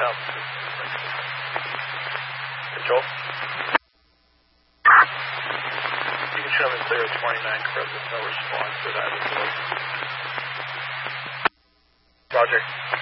altitude. Control? You can show me clear 29 Crescent, no response to that. Roger.